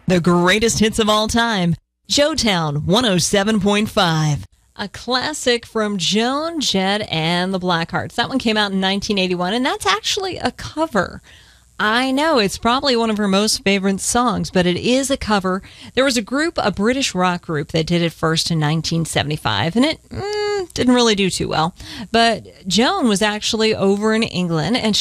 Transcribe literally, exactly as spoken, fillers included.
The greatest hits of all time. Joetown one oh seven point five. A classic from Joan Jett and the Blackhearts. That one came out in nineteen eighty-one, and that's actually a cover. I know, it's probably one of her most favorite songs, but it is a cover. There was a group, a British rock group, that did it first in nineteen seventy-five, and it mm, didn't really do too well. But Joan was actually over in England, and